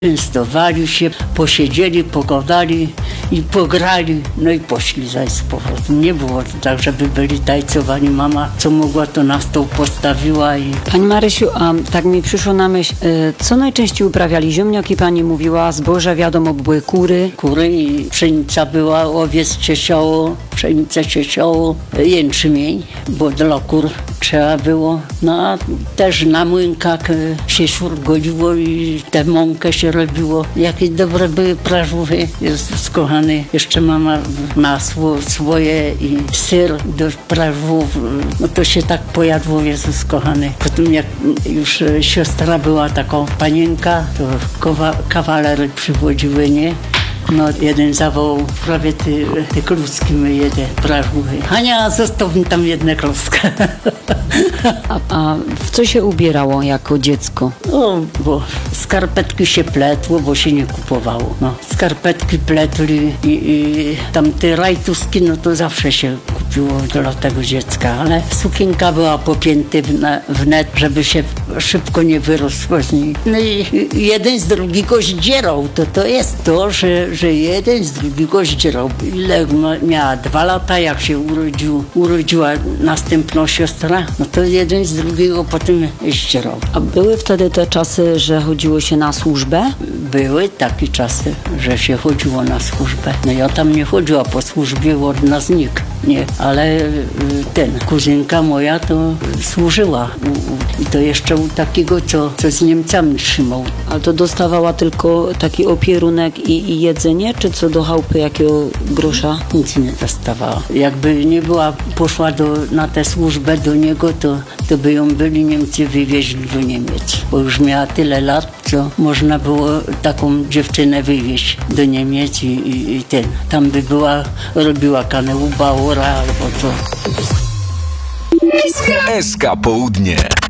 Częstowali się, posiedzieli, pogadali i pograli, no i poszli zaś z powrotem. Nie było tak, żeby byli tajcowani. Mama co mogła, to na stół postawiła i... Pani Marysiu, a tak mi przyszło na myśl, co najczęściej uprawiali? Ziemniaki pani mówiła, zboże wiadomo, były kury. Kury i pszenica była, owiec się siało, pszenicę się siało, jęczmień, bo dla kur trzeba było. No a też na młynkach się goliło i tę mąkę się robiło. Jakie dobre były prażówy. Jezus kochany, jeszcze mama masło swoje i syr do prażów. No to się tak pojadło, Jezus kochany. Potem jak już siostra była taką panienka, to kawalery przywodziły, nie? No jeden zawołał, prawie te kluski myje, te prażówy. Hania, zostaw mi tam jedne kluska. A w co się ubierało jako dziecko? No, bo skarpetki się pletło, bo się nie kupowało. No, skarpetki pletli i tam te rajtuski, no to zawsze się kupiło dla tego dziecka, ale sukienka była popięty w net, żeby się szybko nie wyrosło z niej. No i jeden z drugiego zdzierał. To jest to, że jeden z drugiego zdzierał. Ile miała 2 lata, jak się urodziła następna siostra, no to jeden z drugiego potem zdzierał. A były wtedy te czasy, że chodziło się na służbę? Były takie czasy, że się chodziło na służbę. No ja tam nie chodziła po służbie, od nas nikt, nie. Ale kuzynka moja to służyła. I to jeszcze u takiego, co z Niemcami trzymał. Ale to dostawała tylko taki opierunek i jedzenie, czy co do chałupy jakiego grosza? Nic nie dostawała. Jakby nie była, poszła na tę służbę do niego, to by ją byli Niemcy wywieźli do Niemiec. Bo już miała tyle lat, co można było taką dziewczynę wywieźć do Niemiec i tam by robiła kanału Bauera albo co. SK Południe.